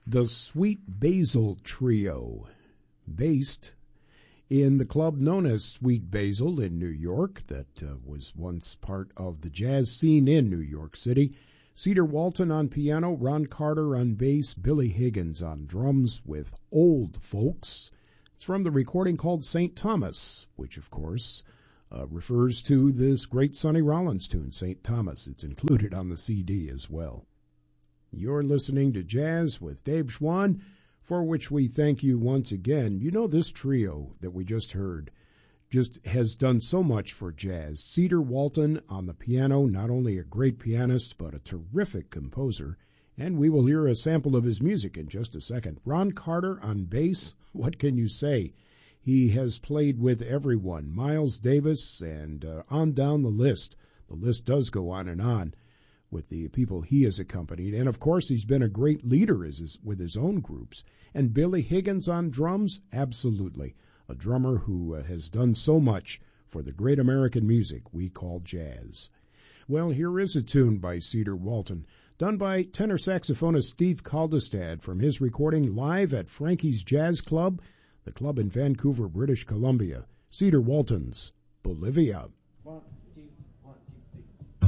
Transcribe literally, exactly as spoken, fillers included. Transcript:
The Sweet Basil Trio, based in the club known as Sweet Basil in New York, that uh, was once part of the jazz scene in New York City. Cedar Walton on piano, Ron Carter on bass, Billy Higgins on drums with Old Folks. It's from the recording called Saint Thomas, which, of course, uh, refers to this great Sonny Rollins tune, Saint Thomas. It's included on the C D as well. You're listening to Jazz with Dave Schwann, for which we thank you once again. You know, this trio that we just heard just has done so much for jazz. Cedar Walton on the piano, not only a great pianist, but a terrific composer. And we will hear a sample of his music in just a second. Ron Carter on bass, what can you say? He has played with everyone, Miles Davis, and uh, on down the list. The list does go on and on with the people he has accompanied. And, of course, he's been a great leader as his, with his own groups. And Billy Higgins on drums, absolutely. A drummer who uh, has done so much for the great American music we call jazz. Well, here is a tune by Cedar Walton, done by tenor saxophonist Steve Kaldestad from his recording live at Frankie's Jazz Club, the club in Vancouver, British Columbia. Cedar Walton's Bolivia. One.